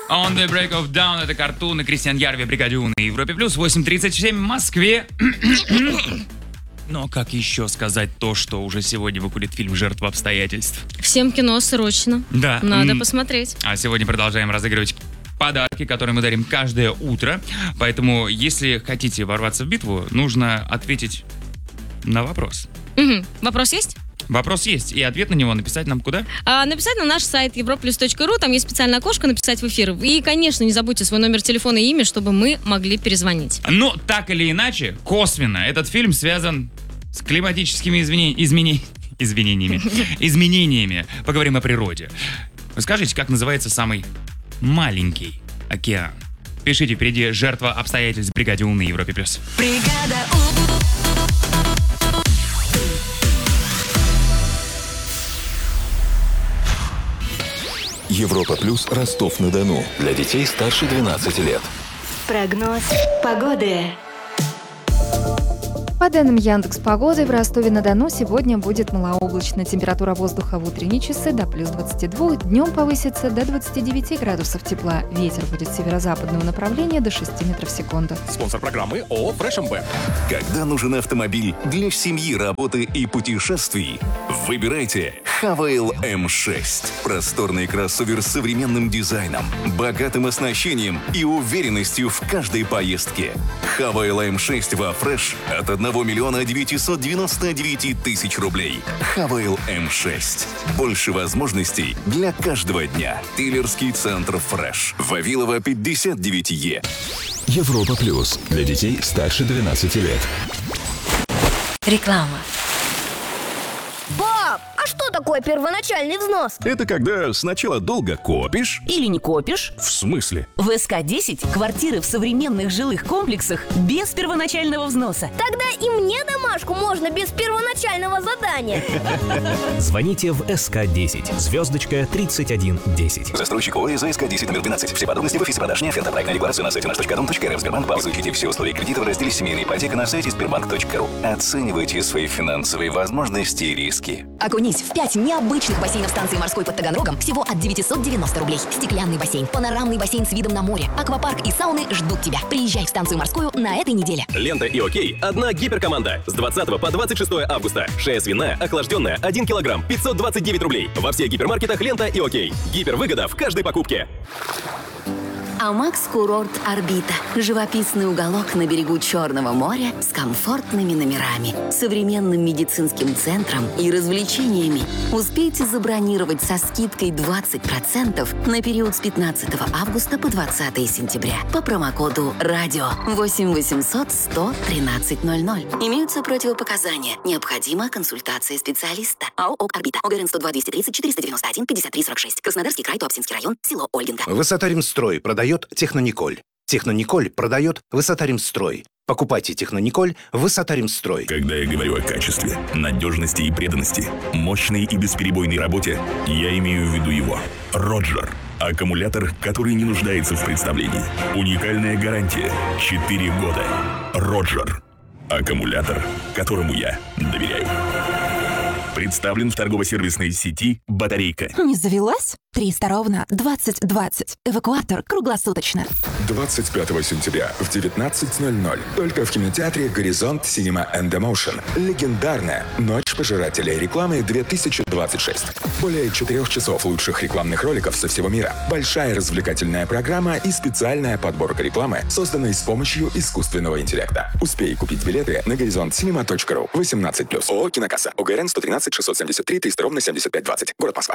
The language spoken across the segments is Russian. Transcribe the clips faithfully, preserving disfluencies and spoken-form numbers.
On the Break of Dawn. Это Картун и Кристиан Ярви, Бригадюн. На Европе Плюс, восемь тридцать семь в Москве. Но как еще сказать то, что уже сегодня выходит фильм «Жертва обстоятельств»? Всем кино срочно. Да. Надо посмотреть. А сегодня продолжаем разыгрывать подарки, которые мы дарим каждое утро. Поэтому, если хотите ворваться в битву, нужно ответить на вопрос. Угу. Вопрос есть? Вопрос есть, и ответ на него написать нам куда? А, написать на наш сайт европлюс точка ру, там есть специальное окошко «Написать в эфир». И, конечно, не забудьте свой номер телефона и имя, чтобы мы могли перезвонить. Но так или иначе, косвенно, этот фильм связан с климатическими извини... измени... извинениями. изменениями. Поговорим о природе. Скажите, как называется самый маленький океан? Пишите впереди «Жертва обстоятельств» Бригаде У на Европе+. Бригада У. Европа Плюс, Ростов-на-Дону. Для детей старше двенадцати лет. Прогноз погоды. По данным Яндекс.Погоды, в Ростове-на-Дону сегодня будет малооблачно. Температура воздуха в утренние часы до плюс двадцати двух, днем повысится до двадцати девяти градусов тепла. Ветер будет северо-западного направления до шести метров в секунду. Спонсор программы ООО «Фрэш эм бэ». Когда нужен автомобиль для семьи, работы и путешествий, выбирайте Хавейл эм шесть. Просторный кроссовер с современным дизайном, богатым оснащением и уверенностью в каждой поездке. Хавейл эм шесть во Фрэш от одного миллиона девятисот девяноста девяти тысяч рублей. Хавейл эм шесть. Больше возможностей для каждого дня. Дилерский центр Фрэш. Вавилова пятьдесят девять Е. Европа Плюс. Для детей старше двенадцати лет. Реклама. Пап, а что такое первоначальный взнос? Это когда сначала долго копишь. Или не копишь. В смысле? В эс ка десять квартиры в современных жилых комплексах без первоначального взноса. Тогда и мне домашку можно без первоначального задания. Звоните в эс ка десять, звездочка тридцать один десять. Застройщик ОАО за эс ка десять номер двенадцать. Все подробности в офисе продаж. Не оферта. Проектная декларация на сайте наш точка дом точка эр эф. Сбербанк. Изучите все условия кредита в разделе «Семейная ипотека» на сайте сбербанк точка ру. Оценивайте свои финансовые возможности и риски. Окунись в пять необычных бассейнов станции морской под Таганрогом всего от девятисот девяносто рублей. Стеклянный бассейн, панорамный бассейн с видом на море, аквапарк и сауны ждут тебя. Приезжай в станцию морскую на этой неделе. Лента и Окей. Одна гиперкоманда. С двадцатого по двадцать шестое августа. Шея свиная, охлажденная, один килограмм, пятьсот двадцать девять рублей. Во всех гипермаркетах Лента и Окей. Гипервыгода в каждой покупке. Амакс Курорт Орбита. Живописный уголок на берегу Черного моря с комфортными номерами, современным медицинским центром и развлечениями. Успейте забронировать со скидкой двадцать процентов на период с пятнадцатого августа по двадцатое сентября по промокоду «Радио» восемь восемьсот сто тринадцать ноль ноль. Имеются противопоказания. Необходима консультация специалиста. АО «ОК Орбита». ОГРН сто два двести тридцать четыреста девяносто один пятьдесят три сорок шесть. Краснодарский край, Туапсинский район, село Ольгинка. Высота-Ремстрой продает Технониколь. Технониколь продает Высота-Ремстрой. Покупайте Технониколь Высота-Ремстрой. Когда я говорю о качестве, надежности и преданности, мощной и бесперебойной работе, я имею в виду его. Роджер. Аккумулятор, который не нуждается в представлении. Уникальная гарантия. четыре года. Роджер. Аккумулятор, которому я доверяю. Представлен в торгово-сервисной сети «Батарейка». Не завелась? триста ровно двадцать двадцать. Эвакуатор круглосуточно. двадцать пятого сентября в девятнадцать ноль ноль. Только в кинотеатре «Горизонт Cinema and Emotion». Легендарная «Ночь пожирателей рекламы две тысячи двадцать шесть». Более четырех часов лучших рекламных роликов со всего мира. Большая развлекательная программа и специальная подборка рекламы, созданная с помощью искусственного интеллекта. Успей купить билеты на горизонт синема точка ру. восемнадцать плюс. ООО «Кинокасса». ОГРН сто тринадцать шестьсот семьдесят три триста ровно семьдесят пять двадцать. Город Москва.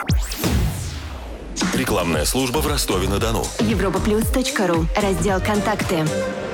Рекламная служба в Ростове-на-Дону. европа плюс точка ру. Раздел «Контакты».